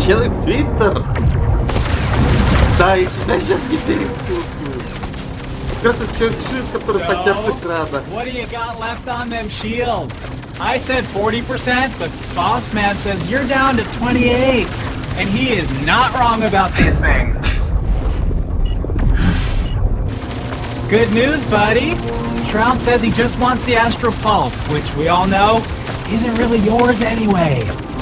Человек Твиттер. Да, и сюда сейчас теперь как раз человек Твиттер, который поднял с экрана. What do you got left on them shields? I said 40%, but Boss Man says you're down to 28. And he is not wrong about this thing. Good news, buddy. Shroud says he just wants the Astral Pulse, which we all know isn't really yours anyway.